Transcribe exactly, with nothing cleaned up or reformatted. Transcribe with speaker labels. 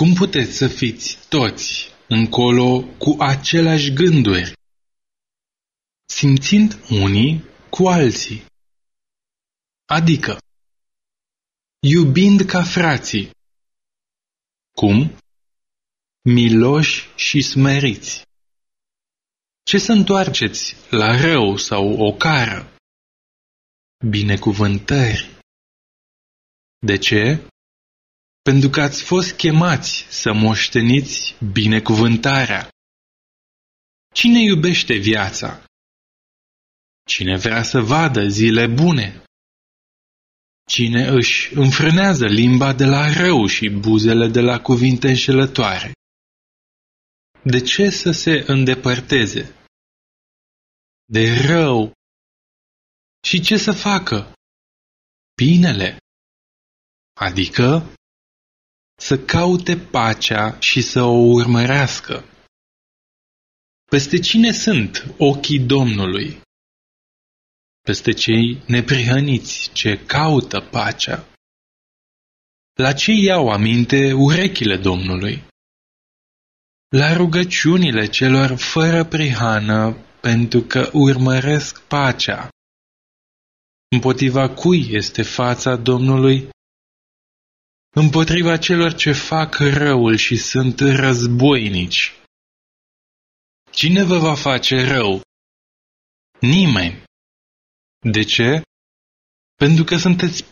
Speaker 1: Cum puteți să fiți toți încolo cu aceleași gânduri, simțind unii cu alții? Adică, iubind ca frații. Cum? Miloși și smeriți. Ce să întoarceți la rău sau ocară? Binecuvântări. De ce? Pentru că ați fost chemați să moșteniți binecuvântarea. Cine iubește viața? Cine vrea să vadă zile bune? Cine își înfrânează limba de la rău și buzele de la cuvinte înșelătoare? De ce să se îndepărteze de rău? Și ce să facă? Binele. Adică să caute pacea și să o urmărească. Peste cine sunt ochii Domnului? Peste cei neprihăniți ce caută pacea. La ce iau aminte urechile Domnului? La rugăciunile celor fără prihană, pentru că urmăresc pacea. Împotriva cui este fața Domnului? Împotriva celor ce fac răul și sunt războinici. Cine vă va face rău? Nimeni. De ce? Pentru că sunteți